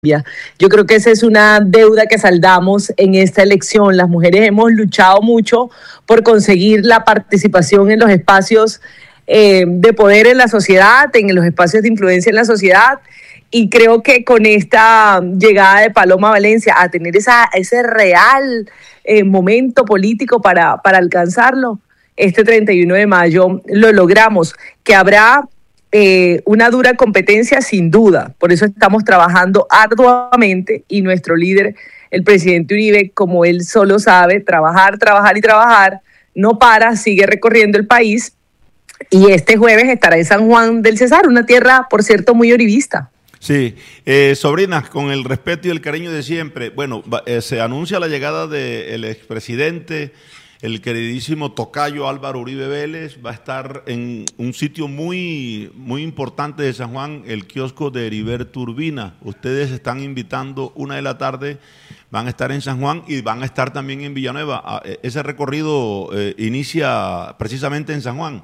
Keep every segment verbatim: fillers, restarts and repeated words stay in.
Yo creo que esa es una deuda que saldamos en esta elección. Las mujeres hemos luchado mucho por conseguir la participación en los espacios eh, de poder en la sociedad, en los espacios de influencia en la sociedad, y creo que con esta llegada de Paloma Valencia a tener esa, ese real eh, momento político para, para alcanzarlo, este treinta y uno de mayo lo logramos, que habrá Eh, una dura competencia sin duda, por eso estamos trabajando arduamente y nuestro líder, el presidente Uribe, como él solo sabe, trabajar, trabajar y trabajar, no para, sigue recorriendo el país y este jueves estará en San Juan del Cesar, una tierra, por cierto, muy uribista. Sí, eh, sobrinas, con el respeto y el cariño de siempre, bueno, eh, se anuncia la llegada del expresidente, el queridísimo tocayo Álvaro Uribe Vélez. Va a estar en un sitio muy, muy importante de San Juan, el kiosco de Heriberto Urbina. Ustedes están invitando una de la tarde, van a estar en San Juan y van a estar también en Villanueva. Ese recorrido eh, inicia precisamente en San Juan.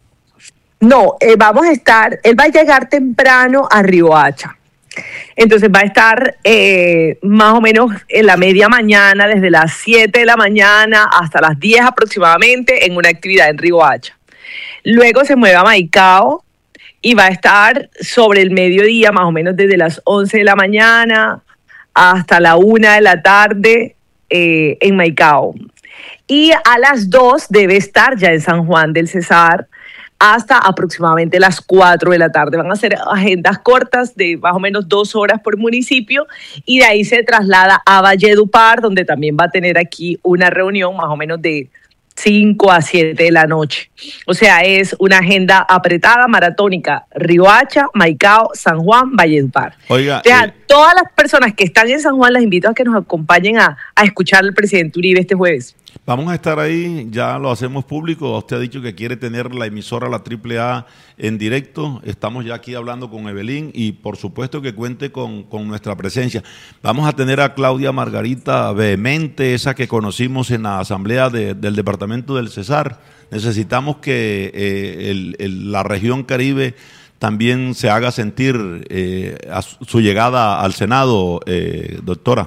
No, eh, vamos a estar, él va a llegar temprano a Riohacha. Entonces va a estar eh, más o menos en la media mañana, desde las siete de la mañana hasta las diez aproximadamente, en una actividad en Riohacha. Luego se mueve a Maicao y va a estar sobre el mediodía, más o menos desde las once de la mañana hasta la una de la tarde eh, en Maicao. Y a las dos debe estar ya en San Juan del Cesar, hasta aproximadamente las cuatro de la tarde. Van a ser agendas cortas de más o menos dos horas por municipio y de ahí se traslada a Valledupar, donde también va a tener aquí una reunión más o menos de cinco a siete de la noche. O sea, es una agenda apretada, maratónica: Riohacha, Maicao, San Juan, Valledupar. Oiga, o sea, eh, todas las personas que están en San Juan las invito a que nos acompañen a, a escuchar al presidente Uribe este jueves. Vamos a estar ahí, ya lo hacemos público. Usted ha dicho que quiere tener la emisora, la Triple A, en directo. Estamos ya aquí hablando con Evelyn y por supuesto que cuente con, con nuestra presencia. Vamos a tener a Claudia Margarita Vehemente, esa que conocimos en la asamblea de, del departamento del Cesar. Necesitamos que eh, el, el, la región Caribe también se haga sentir eh, a su, su llegada al Senado, eh, doctora.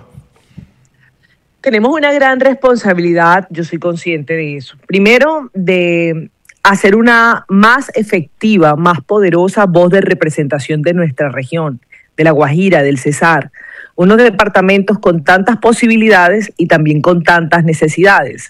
Tenemos una gran responsabilidad, yo soy consciente de eso. Primero, de hacer una más efectiva, más poderosa voz de representación de nuestra región, de La Guajira, del Cesar, unos departamentos con tantas posibilidades y también con tantas necesidades.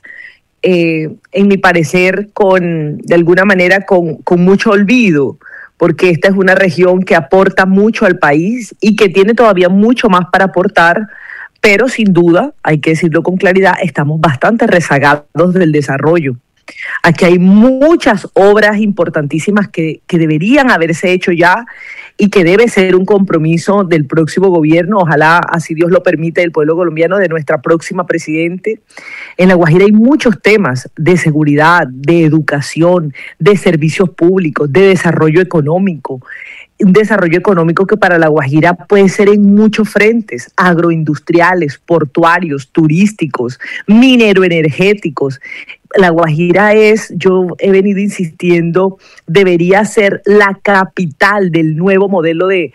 Eh, en mi parecer, con de alguna manera con, con mucho olvido, porque esta es una región que aporta mucho al país y que tiene todavía mucho más para aportar. Pero sin duda, hay que decirlo con claridad, estamos bastante rezagados del desarrollo. Aquí hay muchas obras importantísimas que, que deberían haberse hecho ya y que debe ser un compromiso del próximo gobierno, ojalá así Dios lo permite, del pueblo colombiano, de nuestra próxima presidente. En La Guajira hay muchos temas de seguridad, de educación, de servicios públicos, de desarrollo económico. Un desarrollo económico que para La Guajira puede ser en muchos frentes: agroindustriales, portuarios, turísticos, mineroenergéticos. La Guajira es, yo he venido insistiendo, debería ser la capital del nuevo modelo de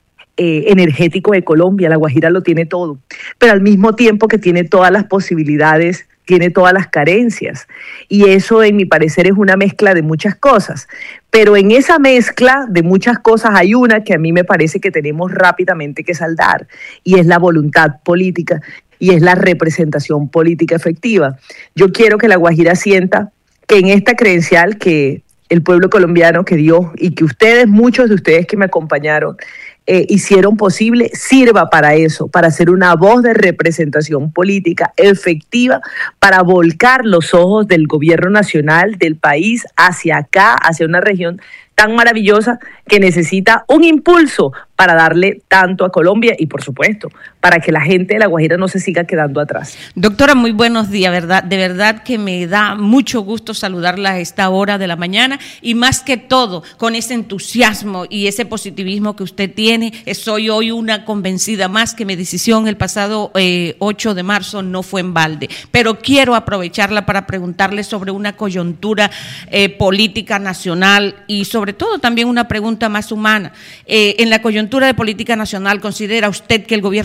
eh, energético de Colombia. La Guajira lo tiene todo, pero al mismo tiempo que tiene todas las posibilidades, tiene todas las carencias, y eso, en mi parecer, es una mezcla de muchas cosas. Pero en esa mezcla de muchas cosas hay una que a mí me parece que tenemos rápidamente que saldar, y es la voluntad política, y es la representación política efectiva. Yo quiero que La Guajira sienta que en esta credencial que el pueblo colombiano que dio, y que ustedes, muchos de ustedes que me acompañaron, Eh, hicieron posible, sirva para eso, para ser una voz de representación política efectiva, para volcar los ojos del gobierno nacional, del país, hacia acá, hacia una región tan maravillosa que necesita un impulso para darle tanto a Colombia y, por supuesto, para que la gente de La Guajira no se siga quedando atrás. Doctora, muy buenos días, ¿verdad? De verdad que me da mucho gusto saludarla a esta hora de la mañana, y más que todo, con ese entusiasmo y ese positivismo que usted tiene. Soy hoy una convencida más que mi decisión el pasado eh, ocho de marzo no fue en balde, pero quiero aprovecharla para preguntarle sobre una coyuntura eh, política nacional y sobre todo también una pregunta más humana. Eh, en la coyuntura coyuntura de política nacional, ¿considera usted que el gobierno